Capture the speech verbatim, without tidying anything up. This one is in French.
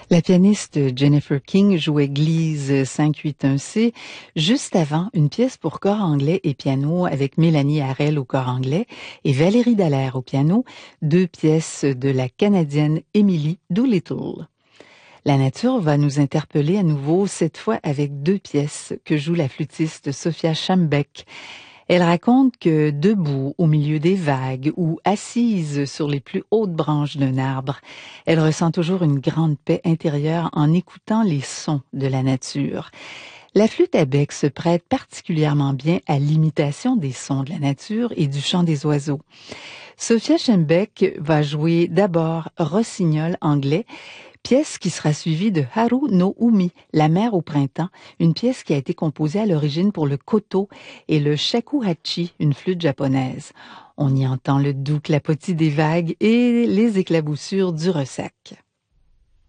La pianiste Jennifer King jouait Gliese cinq huit un C juste avant une pièce pour corps anglais et piano avec Mélanie Harrell au corps anglais et Valérie Dallaire au piano, deux pièces de la Canadienne Emily Doolittle. La nature va nous interpeller à nouveau, cette fois avec deux pièces que joue la flûtiste Sophia Schembeck. Elle raconte que debout au milieu des vagues ou assise sur les plus hautes branches d'un arbre, elle ressent toujours une grande paix intérieure en écoutant les sons de la nature. La flûte à bec se prête particulièrement bien à l'imitation des sons de la nature et du chant des oiseaux. Sophia Schembeck va jouer d'abord Rossignol anglais, pièce qui sera suivie de Haru no Umi, La mer au printemps, une pièce qui a été composée à l'origine pour le koto et le shakuhachi, une flûte japonaise. On y entend le doux clapotis des vagues et les éclaboussures du ressac.